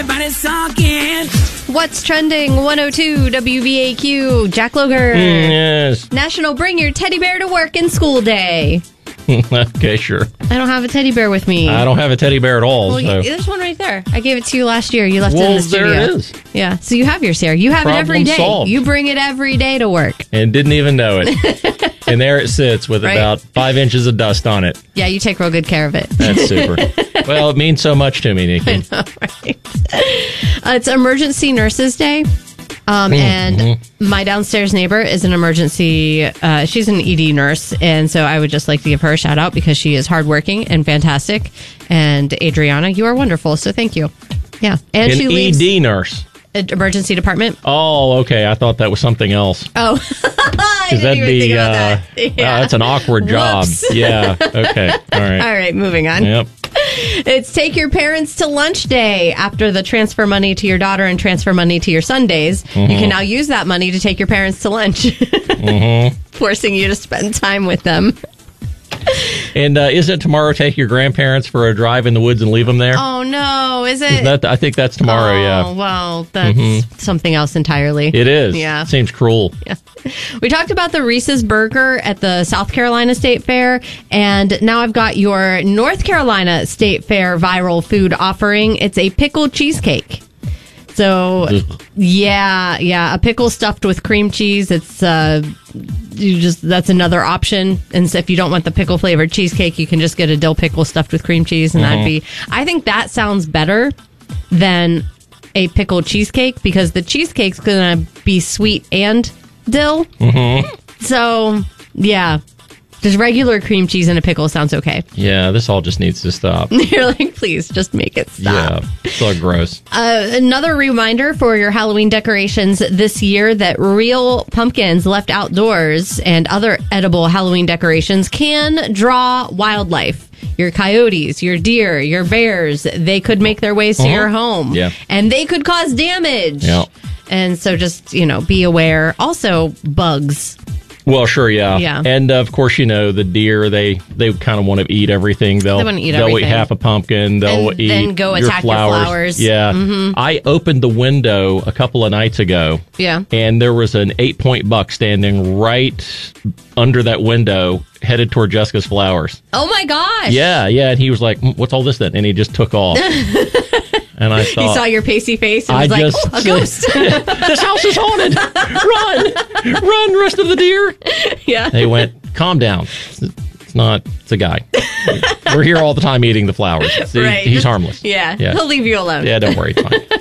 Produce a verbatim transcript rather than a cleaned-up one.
What's trending? one oh two W V A Q. Jack Loger. Mm, yes. National Bring Your Teddy Bear to Work in School Day. Okay, sure. I don't have a teddy bear with me. I don't have a teddy bear at all. Well, so. you, there's one right there. I gave it to you last year. You left well, it in the studio. there it is. Yeah, so you have yours here. You have Problem it every day. solved. You bring it every day to work. And didn't even know it. And there it sits with Right? about five inches of dust on it. Yeah, you take real good care of it. That's super. Well, it means so much to me, Nikki. I know, right? Uh, it's Emergency Nurses Day. Um, and Mm-hmm. my downstairs neighbor is an emergency, uh, she's an E D nurse. And so I would just like to give her a shout out because she is hardworking and fantastic. And Adriana, you are wonderful. So thank you. Yeah. And An she leaves E D nurse. an emergency department. Oh, okay. I thought that was something else. Oh, I didn't That'd even be, think about uh, that. wow, that's an awkward job. Whoops. Yeah. Okay. All right. All right, moving on. Yep. It's Take Your Parents to Lunch Day. After the transfer money to your daughter and transfer money to your son days, Mm-hmm. you can now use that money to take your parents to lunch, Mm-hmm. forcing you to spend time with them. And uh, is it tomorrow? Take your grandparents for a drive in the woods and leave them there. Oh, no, is it? Isn't that, I think that's tomorrow. Oh, Yeah, well, that's something else entirely. it is. Yeah. Seems cruel. Yeah. We talked about the Reese's Burger at the South Carolina State Fair, and now I've got your North Carolina State Fair viral food offering. It's a pickle cheesecake. So, yeah, yeah, a pickle stuffed with cream cheese. It's uh, you just that's another option. And so if you don't want the pickle flavored cheesecake, you can just get a dill pickle stuffed with cream cheese, and that'd be. I think that sounds better than a pickle cheesecake because the cheesecake's gonna be sweet and dill. Mm-hmm. So, yeah. Just regular cream cheese and a pickle sounds okay. Yeah, this all just needs to stop. You're like, please, just make it stop. Yeah, it's all gross. Uh, another reminder for your Halloween decorations this year that real pumpkins left outdoors and other edible Halloween decorations can draw wildlife. Your coyotes, your deer, your bears, they could make their ways to Uh-huh. your home. Yeah. And they could cause damage. Yeah. And so just, you know, be aware. Also, bugs. Well, sure, yeah. Yeah. And, uh, of course, you know, the deer, they, they kind of want to eat everything. They'll, They wanna eat they'll everything. eat half a pumpkin. They'll And eat then go your attack your flowers. flowers. Yeah. Mhm. I opened the window a couple of nights ago. Yeah. And there was an eight-point buck standing right under that window headed toward Jessica's flowers. Oh, my gosh. Yeah, yeah. And he was like, "Mm, what's all this then?" And he just took off. And I thought, He saw your pasty face and I was like, just, oh, a ghost. this house is haunted. Run, run, rest of the deer. Yeah. They went, calm down. It's not, it's a guy. We're here all the time eating the flowers. He- Right. He's harmless. Yeah. Yeah. He'll leave you alone. Yeah, don't worry. It's fine.